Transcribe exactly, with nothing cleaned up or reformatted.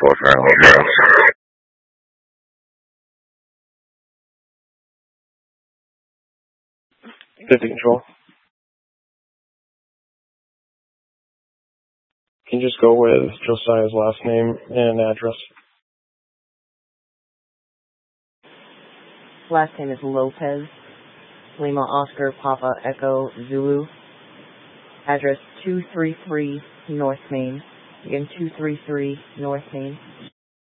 four Charlie Zero. fifty control. Can you just go with Josiah's last name and address? Last name is Lopez. Lima Oscar Papa Echo Zulu. Address two thirty-three North Main. Again, two thirty-three North Main.